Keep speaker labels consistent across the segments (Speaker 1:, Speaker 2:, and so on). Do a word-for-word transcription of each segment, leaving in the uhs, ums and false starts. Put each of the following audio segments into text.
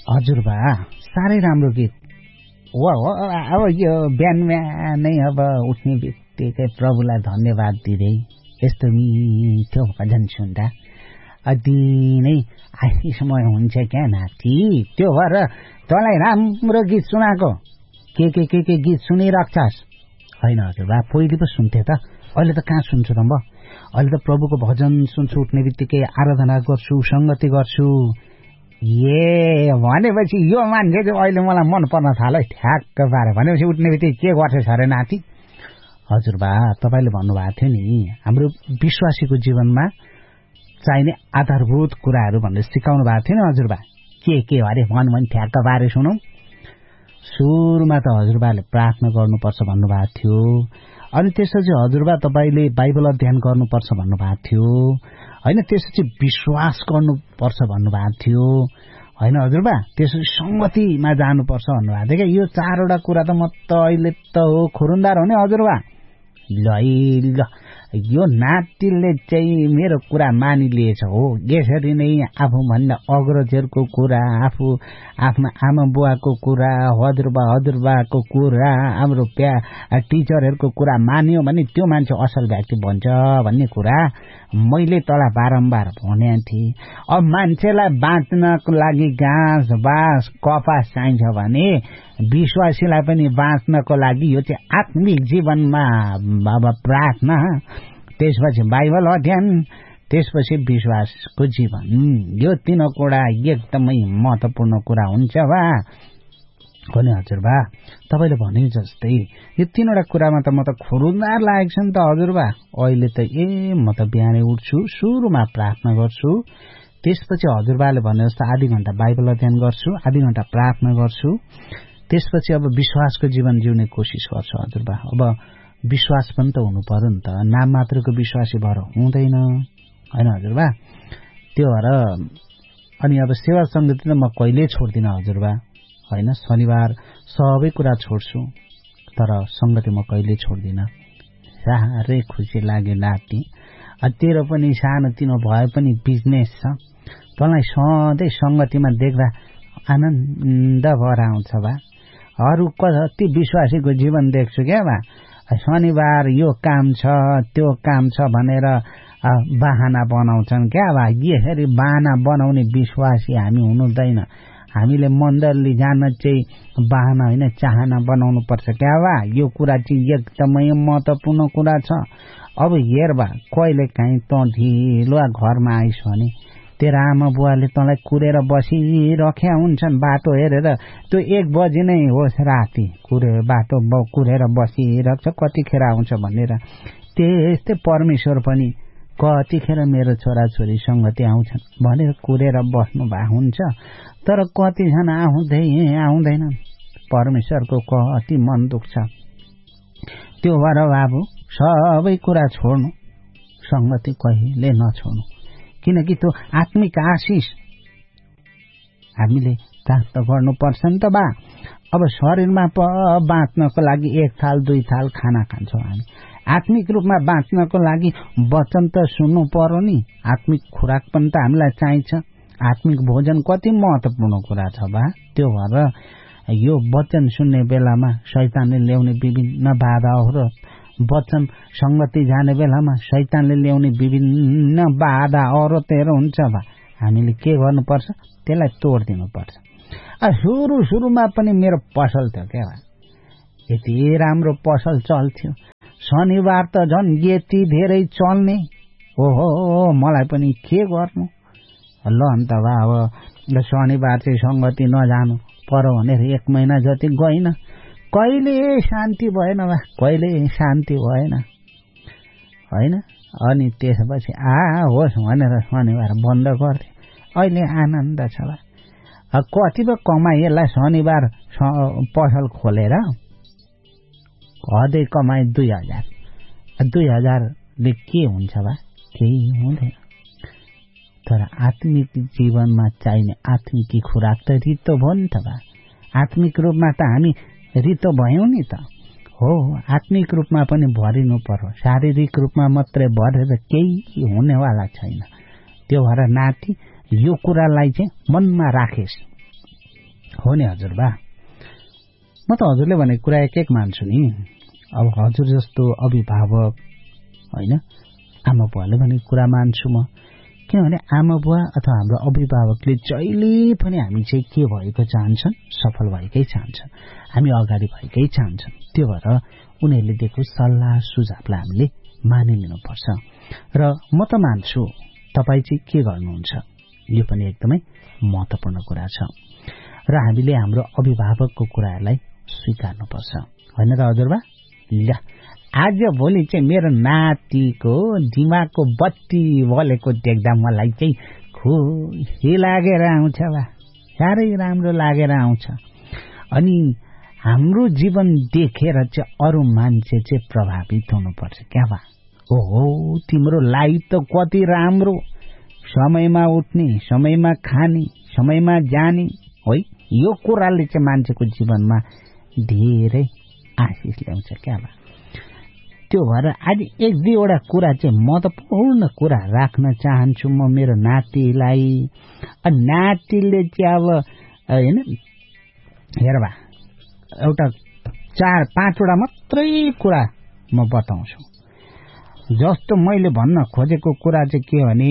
Speaker 1: हजुरबा साह्रै राम्रो गीत हो हो अब यो बिहान बिहानै अब उठ्ने बित्तिकै प्रभुलाई धन्यवाद दिँदै यस्तो मिठो भजन सुन्दा अति नै आशिषमय हुन्छ क्या नाति। त्यो भएर तँलाई राम्रो गीत सुनाएको के के के के गीत सुनिराख्छस् होइन हजुरबा? पहिले पो सुन्थे त, अहिले त कहाँ सुन्छु त म? अहिले त प्रभुको भजन सुन्छु, उठ्ने बित्तिकै आराधना गर्छु, संगति गर्छु। ए भनेपछि यो मान्छे चाहिँ अहिले मलाई मन पर्न थाल्यो ठ्याक्क पारे। भनेपछि उठ्ने बित्तिकै के गर्छस् अरे नाति? हजुरबा तपाईँले भन्नुभएको थियो नि हाम्रो विश्वासीको जीवनमा चाहिने आधारभूत कुराहरू भनेर सिकाउनु भएको थियो नि हजुरबा। के के अरे भन भन ठ्याक्क पारे सुनौ। सुरुमा त हजुरबाले प्रार्थना गर्नुपर्छ भन्नुभएको थियो, अनि त्यसपछि हजुरबा तपाईँले बाइबल अध्ययन गर्नुपर्छ भन्नुभएको थियो होइन, त्यसपछि विश्वास गर्नुपर्छ भन्नुभएको थियो होइन हजुरबा, त्यसपछि संगतिमा जानुपर्छ भन्नुभएको थियो क्या। यो चारवटा कुरा त म त अहिले त हो खुरुन्दार हो नि हजुरबा। ल ल यो नातिले चाहिँ मेरो कुरा मानिलिएछ हो। यसरी नै आफूभन्दा अग्रजहरूको कुरा, आफू आफ्ना आमा बुवाको कुरा, हजुरबा हजुरबाको कुरा, हाम्रो प्या टिचरहरूको कुरा मान्यो भने त्यो मान्छे असल व्यक्ति बन्छ भन्ने कुरा मैले तँलाई बारम्बार भनेको थिएँ। अब मान्छेलाई बाँच्नको लागि घाँस बाँस कपास चाहिन्छ भने विश्वासीलाई पनि बाँच्नको लागि यो चाहिँ आत्मिक जीवनमा अब प्रार्थना, त्यसपछि बाइबल अध्ययन, त्यसपछि विश्वासको जीवन, यो तीनों कुरा एकदमै महत्त्वपूर्ण कुरा हुन्छ बा हो नि हजुरबा। तपाईँले भने जस्तै यो तीनवटा कुरामा त म त खुरुन्दार लागेको छ नि त हजुरबा। अहिले त ए म त बिहानै उठ्छु, सुरुमा प्रार्थना गर्छु, त्यसपछि हजुरबाले भने जस्तो आधी घण्टा बाइबल अध्ययन गर्छु, आधी घण्टा प्रार्थना गर्छु, त्यसपछि अब विश्वासको जीवन जिउने कोसिस गर्छु हजुरबा। अब विश्वास पनि त हुनु पर्यो नि त, नाम मात्रको विश्वासी भएर हुँदैन होइन हजुरबा। त्यो भएर अनि अब सेवा सङ्गति त म कहिल्यै छोड्दिनँ हजुरबा होइन। शनिबार सबै कुरा छोड्छु तर सङ्गति म कहिल्यै छोड्दिनँ। साह्रै खुसी लाग्यो नाति, तेरो पनि सानो तिनो भए पनि बिजनेस छ, तँलाई सधैँ सङ्गतिमा देख्दा आनन्द भएर आउँछ बा। अरू कति विश्वासीको जीवन देख्छु क्या बा, शनिबार यो काम छ त्यो काम छ भनेर बाहना बनाउँछन् क्या बा। यसरी बाहना बनाउने विश्वासी हामी हुनुहुँदैन। हामीले मण्डली जान चाहिँ बाहना होइन चाहना बनाउनु पर्छ क्या बा। यो कुरा चाहिँ एकदमै महत्त्वपूर्ण कुरा छ। अब हेर बा, कहिले काहीँ तँ ढिलो घरमा आइस भने तेरा आमा बुवाले तँलाई कुरेर बसिरख्या हुन्छन् बाटो हेरेर। त्यो एक बजी नै होस् राति कुरे बाटो कुरेर बसिरहेको छ कतिखेर आउँछ भनेर। त्यस्तै परमेश्वर पनि कतिखेर मेरो छोराछोरी सङ्गति आउँछन् भनेर कुरेर बस्नु भएको हुन्छ, तर कतिजना आउँदै आउँदैन। परमेश्वरको कति मन दुख्छ। त्यो भएर बाबु सबै कुरा छोड्नु, सङ्गति कहिले नछोड्नु, किनकि त्यो आत्मिक आशिष हामीले प्राप्त गर्नुपर्छ नि त बा। अब शरीरमा बाँच्नको लागि एक थाल दुई थाल खाना खान्छौँ हामी, आत्मिक रूपमा बाँच्नको लागि वचन त सुन्नु पर्यो नि। आत्मिक खुराक पनि त हामीलाई चाहिन्छ। आत्मिक भोजन कति महत्त्वपूर्ण कुरा छ बा। त्यो भएर यो वचन सुन्ने बेलामा शैतानले ल्याउने विभिन्न बाधाहरू, वचन सङ्गति जाने बेलामा शैतानले ल्याउने विभिन्न बाधा अवरोधहरू हुन्छ बा। हामीले के गर्नुपर्छ, त्यसलाई तोडिदिनुपर्छ। सुरु सुरुमा पनि मेरो पसल थियो क्या बा, यति राम्रो पसल चल्थ्यो। शनिबार त झन् यति धेरै चल्ने ओहो, मलाई पनि के गर्नु। ल अन्त बा अब शनिबार चाहिँ सङ्गति नजानु पर्यो भनेर एक महिना जति गइन, कहिले शान्ति भएन बा, कहिले शान्ति भएन होइन। अनि त्यसपछि आ होस् भनेर शनिबार बन्द गर्थे। अहिले आनन्द छ बा। कति पो कमाइ यसलाई शनिबार पसल खोलेर, हदै कमाइ दुई हजार दुई हजारले के हुन्छ बा, केही हुँदैन। तर आत्मिक जीवनमा चाहिने आत्मिकी खुराक त रित्तो भयो नि त बा। आत्मिक रूपमा त हामी रित्तो भयौँ नि त हो। आत्मिक रूपमा पनि भरिनु पर्यो, शारीरिक रूपमा मात्रै भरेर केही हुनेवाला छैन। त्यो भएर नाति यो कुरालाई चाहिँ मनमा राखेस्। हो नि हजुरबा म त हजुरले भनेको कुरा एक एक मान्छु नि अब हजुर जस्तो अभिभावक होइन आमा बुवाले भनेको कुरा मान्छु म किनभने आमा बुवा अथवा हाम्रो अभिभावकले जहिले पनि हामी चाहिँ के भएको चाहन्छन् सफल भएकै चाहन्छन् हामी अगाडि भएकै चाहन्छन् त्यो भएर उनीहरूले दिएको सल्लाह सुझावलाई हामीले मानिलिनुपर्छ र म त मान्छु तपाईँ चाहिँ के गर्नुहुन्छ यो पनि एकदमै महत्त्वपूर्ण कुरा छ र हामीले हाम्रो अभिभावकको कुराहरूलाई स्वीकार्नुपर्छ होइन र हजुरबा ल आज भोलि चाहिँ मेरो नातिको दिमागको बत्ती बलेको देख्दा मलाई चाहिँ खुसी लागेर आउँछ बा साह्रै राम्रो लागेर आउँछ अनि हाम्रो जीवन देखेर चाहिँ अरू मान्छे चाहिँ प्रभावित हुनुपर्छ क्या बा ओहो तिम्रो लाइफ त कति राम्रो समयमा उठ्ने समयमा खाने समयमा जाने है यो कुराले चाहिँ मान्छेको जीवनमा धेरै आशिष ल्याउँछ क्या बा त्यो भएर आज एक दुईवटा कुरा चाहिँ महत्त्वपूर्ण कुरा राख्न चाहन्छु म मेरो नातिलाई नातिले चाहिँ अब होइन हेर बा एउटा चार पाँचवटा मात्रै कुरा म बताउँछु जस्तो मैले भन्न खोजेको कुरा चाहिँ के भने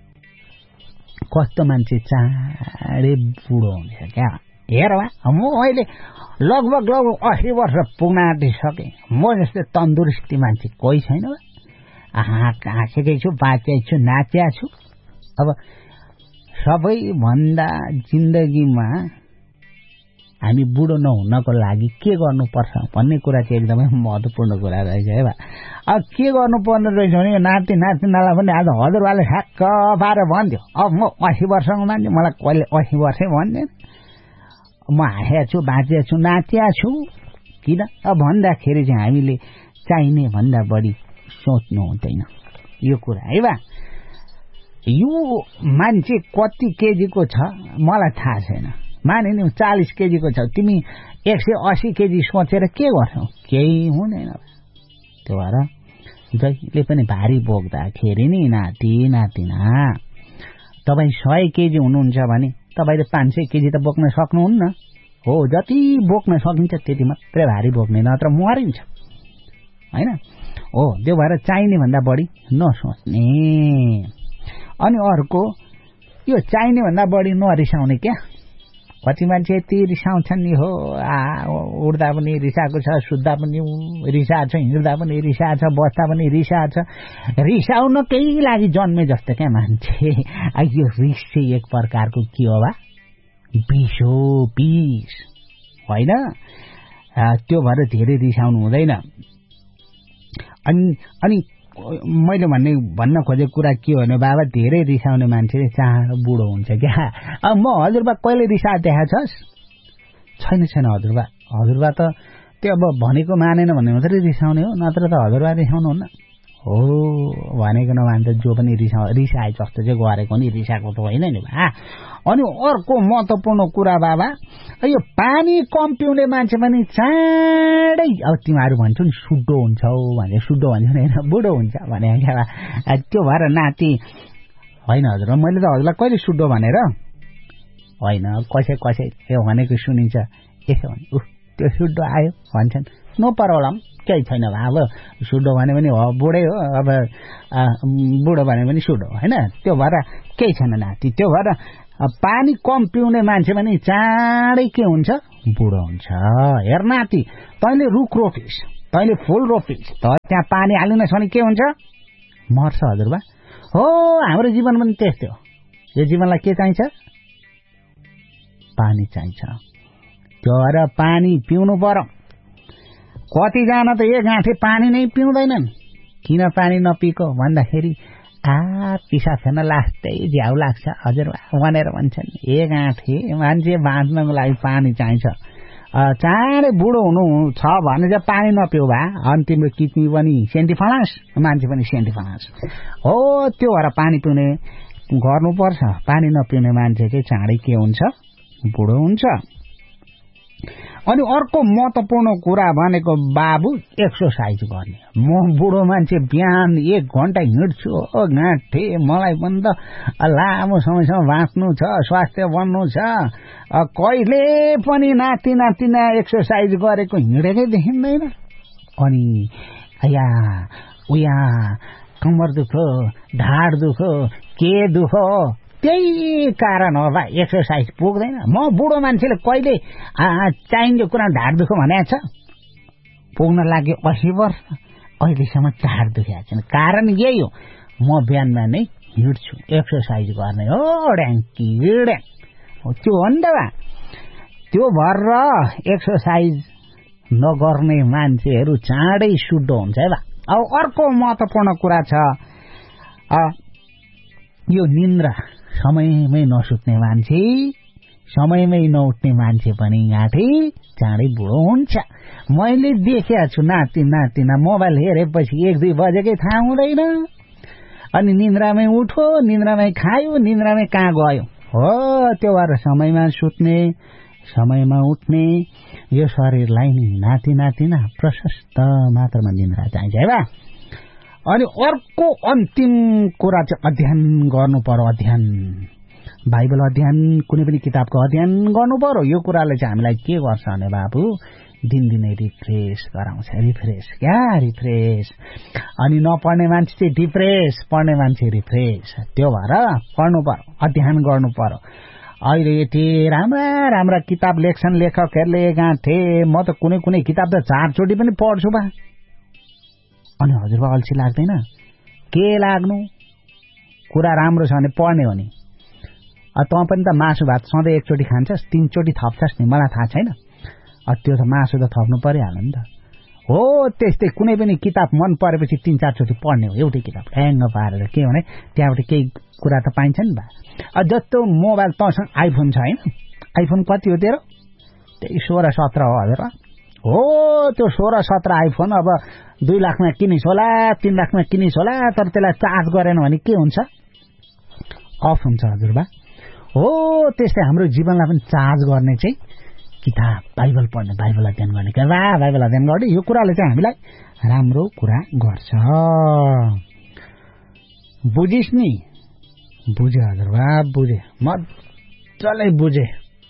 Speaker 1: कस्तो मान्छे चाँडै बुढो हुन्छ क्या हेर बा म अहिले लगभग लगभग अस्सी वर्ष पुग्न आँटिसकेँ म जस्तै तन्दुरुस्ती मान्छे कोही छैन हाँसेकै छु बाँचेकै छु नाच्या छु अब सबैभन्दा जिन्दगीमा हामी बुढो नहुनको लागि के गर्नुपर्छ भन्ने कुरा चाहिँ एकदमै महत्त्वपूर्ण कुरा रहेछ है बा अब के गर्नुपर्ने रहेछ भने यो नाति नातिनालाई पनि आज हजुरबाले ठ्याक्क पारेर भन्थ्यो अब म अस्सी वर्षको मान्छे मलाई कहिले अस्सी वर्षै भन्दैन म हाँसेको छु बाँचेको छु नाच्या छु किन अब भन्दाखेरि चाहिँ हामीले चाहिने भन्दा बढी सोच्नु हुँदैन यो कुरा है बा यो मान्छे कति केजीको छ मलाई थाहा छैन माने नि चालीस केजीको छ तिमी एक सय अस्सी केजी सोचेर के गर्छौ केही हुँदैन त्यो भएर जहिले पनि भारी बोक्दाखेरि नि नाति नातिना तपाईँ सय केजी हुनुहुन्छ भने तपाईँले पाँच सय केजी त बोक्न सक्नुहुन्न हो जति बोक्न सकिन्छ त्यति मात्रै भारी बोक्ने नत्र मरिन्छ होइन हो त्यो भएर चाहिने भन्दा बढी नसोच्ने अनि अर्को यो चाहिने भन्दा बढी नरिसाउने क्या कति मान्छे यति रिसाउँछन् नि हो उड्दा पनि रिसाएको छ सुत्दा पनि रिसाएको छ हिँड्दा पनि रिसाएको छ बस्दा पनि रिसाएको छ रिसाउनकै लागि जन्मे जस्तो क्या मान्छे यो रिस चाहिँ एक प्रकारको के हो बा विष हो विष होइन त्यो भएर धेरै रिसाउनु हुँदैन अनि अनि मैले भन्ने भन्न खोजेको कुरा के हो भने बाबा धेरै रिसाउने मान्छे चाँडो बुढो हुन्छ क्या अब म हजुरबा कहिले रिसा देखा छस् छैन छैन हजुरबा हजुरबा त त्यो अब भनेको मानेन भन्ने मात्रै रिसाउने हो नत्र त हजुरबा रिसाउनुहुन्न हो भनेको नमान्छ जो पनि रिसा रिसाए जस्तो चाहिँ गरेको नि रिसाएको त होइन नि बा अनि अर्को महत्त्वपूर्ण कुरा बाबा यो पानी कम पिउने मान्छे पनि चाँडै अब तिमीहरू भन्छौ नि शुद्ध हुन्छौ भने शुद्ध भन्छौ नि होइन बुढो हुन्छ भने क्या त्यो भएर नाति होइन हजुर मैले त हजुरलाई कहिले शुद्ध भनेर होइन कसै कसै यो भनेको सुनिन्छ यसो भने उ त्यो शुद्ध आयो भन्छन् नो प्रब्लम केही छैन अब शुद्ध भने पनि हो बुढै हो अब बुढो भने पनि शुद्ध हो होइन त्यो भएर केही छैन नाति त्यो भएर पानी कम पिउने मान्छे पनि चाँडै के हुन्छ बुढो हुन्छ हेर नाति तैँले रुख रोपिस् तैँले फुल रोपिस् त त्यहाँ पानी हालिनस् भने के हुन्छ मर्छ हजुरबा हो हाम्रो जीवन पनि त्यस्तै हो यो जीवनलाई के चाहिन्छ पानी चाहिन्छ त्यो भएर पानी पिउनु पर्यो कतिजना त एक गाँठे पानी नै पिउँदैनन् किन पानी नपिएको भन्दाखेरि आ पिसा फेर्न लास्टै झ्याउ लाग्छ हजुर भनेर भन्छन् एक गाँठे मान्छे बाँच्नको लागि पानी चाहिन्छ चाँडै बुढो हुनु छ भने चाहिँ पानी नपिउ भए अनि तिम्रो किडनी पनि सेन्टी फलास मान्छे पनि सेन्टी फलास हो त्यो भएर पानी पिउने गर्नुपर्छ पानी नपिउने मान्छे चाहिँ चाँडै के हुन्छ बुढो हुन्छ अनि अर्को महत्त्वपूर्ण कुरा भनेको बाबु एक्सर्साइज गर्ने। म बुढो मान्छे बिहान एक घण्टा हिँड्छु, ओ गाँठे मलाई पनि त लामो समयसम्म बाँच्नु छ, स्वास्थ्य बन्नु छ, कहिले पनि नाति नातिना एक्सर्साइज गरेको हिँडेकै देखिँदैन। अनि या उया कम्मर दुखो, ढाड दुखो, के दुखो, त्यही कारण हो बा एक्सर्साइज पुग्दैन। म बुढो मान्छेले कहिले चाहिने कुरा ढाड दुखो भनेको छ, पुग्न लाग्यो असी वर्ष, अहिलेसम्म ढाड दुखेको छैन। कारण यही हो, म बिहान बिहानै हिँड्छु, एक्सर्साइज गर्ने हो ड्याङ्की ड्याङ त्यो हो नि त बा। त्यो भएर एक्सर्साइज नगर्ने मान्छेहरू चाँडै शुद्ध हुन्छ है बा। अब अर्को महत्त्वपूर्ण कुरा छ यो निन्द्रा। समयमै नसुत्ने मान्छे, समयमै नउठ्ने मान्छे पनि गाँठे चाँडै बुढो हुन्छ। मैले देखेको छु नाति नातिना मोबाइल हेरेपछि एक दुई बजेकै थाहा हुँदैन, अनि निन्द्रामै उठो, निन्द्रामै खायो, निन्द्रामै कहाँ गयो। हो त्यो भएर समयमा सुत्ने, समयमा उठ्ने, यो शरीरलाई नि नाति नातिना प्रशस्त मात्रामा निन्द्रा चाहिन्छ है बा। अनि अर्को अन्तिम कुरा चाहिँ अध्ययन गर्नु पर्यो। अध्ययन, बाइबल अध्ययन, कुनै पनि किताबको अध्ययन गर्नु पर्यो। यो कुराले चाहिँ हामीलाई के गर्छ भने बाबु दिनदिनै रिफ्रेस गराउँछ। रिफ्रेस क्या रिफ्रेस। अनि नपढ्ने मान्छे चाहिँ डिप्रेस, पढ्ने मान्छे रिफ्रेस। त्यो भएर पढ्नु पर्यो, अध्ययन गर्नु पर्यो। अहिले यति राम्रा राम्रा किताब लेख्छन् लेखकहरूले गाँठे, म त कुनै कुनै किताब त चारचोटि पनि पढ्छु बा। अनि हजुरबा अल्छी लाग्दैन? के लाग्नु, कुरा राम्रो छ भने पढ्ने हो नि। तँ पनि त मासु भात सधैँ एकचोटि खान्छस्, तीनचोटि थप्छस् नि, मलाई थाहा छैन। त्यो त मासु त थप्नु परिहाल्यो नि त। हो त्यस्तै कुनै पनि किताब मन परेपछि तीन चारचोटि पढ्ने हो एउटै किताब ढ्याङ्ग पारेर। के भने त्यहाँबाट केही कुरा त पाइन्छ नि बा। जस्तो मोबाइल तँसँग आइफोन छ होइन, आइफोन कति हो तेरो? त्यही सोह्र सत्र हो हजुर। हो त्यो सोह्र सत्र आइफोन अब दुई लाखमा किनिस् होला, तीन लाखमा किनिस् होला, तर त्यसलाई चार्ज गरेन भने के हुन्छ? अफ हुन्छ हजुरबा। हो त्यस्तै हाम्रो जीवनलाई पनि चार्ज गर्ने चाहिँ किताब, बाइबल पढ्ने, बाइबल अध्ययन गर्ने। के बा बाइबल अध्ययन गर्ने, यो कुराले चाहिँ हामीलाई राम्रो कुरा गर्छ। बुझिस् नि? बुझे हजुरबा, बुझे, मजाले बुझे।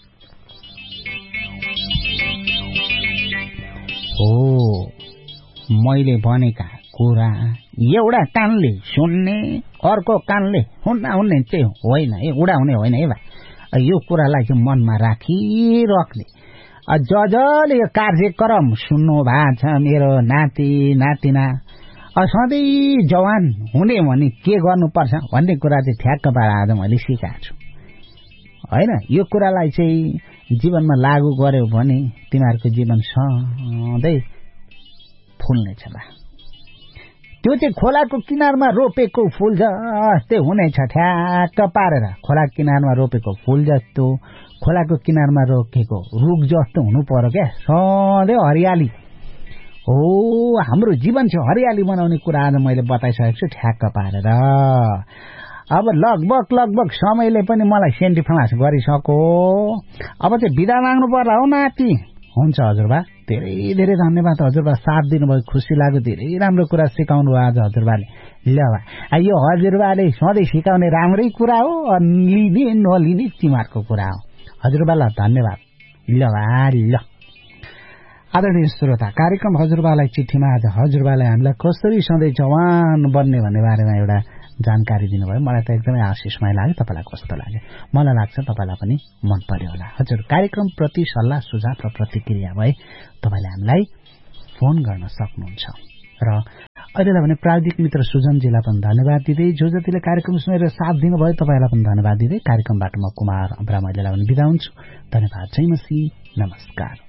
Speaker 1: हो मैले भनेका कुरा एउटा कानले सुन्ने, अर्को कानले हुन्न हुन्ने चाहिँ होइन, एउटा हुने होइन है बा। यो कुरालाई चाहिँ मनमा राखिराख्ने। ज जसले यो कार्यक्रम सुन्नु भएको छ मेरो नाति नातिना, सधैँ जवान हुने भने के गर्नुपर्छ भन्ने कुरा चाहिँ ठ्याक्क पाएर आज मैले सिकाएको छु होइन। यो कुरालाई चाहिँ जीवनमा लागू गर्यो भने तिमीहरूको जीवन सधैँ फुल्नेछ बा। त्यो चाहिँ खोलाको किनारमा रोपेको फूल जस्तै हुनेछ, ठ्याक्क पारेर खोलाको किनारमा रोपेको फूल जस्तो, खोलाको किनारमा रोपेको रुख जस्तो हुनु पर्यो क्या, सधैँ हरियाली। हो हाम्रो जीवन चाहिँ हरियाली बनाउने कुरा आज मैले बताइसकेको छु ठ्याक्क पारेर। अब लगभग लगभग समयले पनि मलाई सेन्टिफ्लास गरिसक्यो। अब चाहिँ बिदा माग्नु पर्ला हो नाति। हुन्छ हजुरबा, धेरै धेरै धन्यवाद हजुरबा, साथ दिनुभयो, खुसी लाग्यो, धेरै राम्रो कुरा सिकाउनु भयो आज हजुरबाले। ल बा, यो हजुरबाले सधैँ सिकाउने राम्रै कुरा हो, लिने नलिने तिमीहरूको कुरा हो हजुरबालाई धन्यवाद। ल बा ल। आदरणीय श्रोता, कार्यक्रम हजुरबालाई चिठीमा आज हजुरबाले हामीलाई कसरी सधैँ जवान बन्ने भन्ने बारेमा एउटा जानकारी दिनुभयो। मलाई त एकदमै आशिषमय लाग्यो। तपाईँलाई कस्तो लाग्यो? मलाई लाग्छ तपाईँलाई पनि मन पर्यो होला। हजुर कार्यक्रम प्रति सल्लाह सुझाव र प्रतिक्रिया भए तपाईँले हामीलाई फोन गर्न सक्नुहुन्छ। र अहिलेलाई भने प्राविधिक मित्र सुजनजीलाई पनि धन्यवाद दिँदै, जो जतिले कार्यक्रम सुनेर साथ दिनुभयो तपाईँलाई पनि धन्यवाद दिँदै कार्यक्रमबाट म कुमार अब्राम अहिलेलाई पनि बिदा हुन्छु। धन्यवाद। जय मसी, नमस्कार।